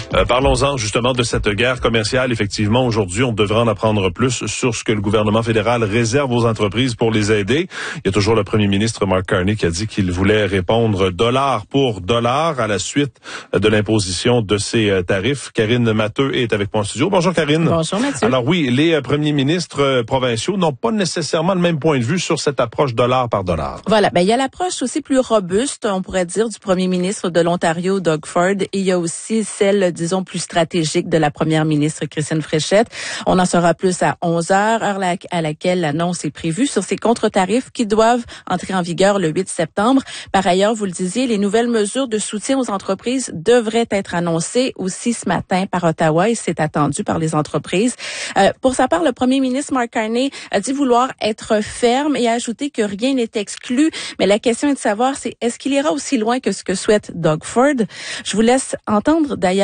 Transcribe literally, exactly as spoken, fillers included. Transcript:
Euh, parlons-en justement de cette guerre commerciale. Effectivement, aujourd'hui, on devrait en apprendre plus sur ce que le gouvernement fédéral réserve aux entreprises pour les aider. Il y a toujours le premier ministre Mark Carney qui a dit qu'il voulait répondre dollar pour dollar à la suite de l'imposition de ces tarifs. Karine Matheux est avec moi en studio. Bonjour Karine. Bonjour Mathieu. Alors oui, les premiers ministres provinciaux n'ont pas nécessairement le même point de vue sur cette approche dollar par dollar. Voilà, ben il y a l'approche aussi plus robuste, on pourrait dire, du premier ministre de l'Ontario, Doug Ford, et il y a aussi celle, disons, plus stratégique de la première ministre, Christine Fréchette. On en saura plus à onze heures, heure à laquelle l'annonce est prévue sur ces contre-tarifs qui doivent entrer en vigueur le huit septembre. Par ailleurs, vous le disiez, les nouvelles mesures de soutien aux entreprises devraient être annoncées aussi ce matin par Ottawa et c'est attendu par les entreprises. Euh, pour sa part, le premier ministre Mark Carney a dit vouloir être ferme et a ajouté que rien n'est exclu. Mais la question est de savoir, c'est est-ce qu'il ira aussi loin que ce que souhaite Doug Ford? Je vous laisse entendre d'ailleurs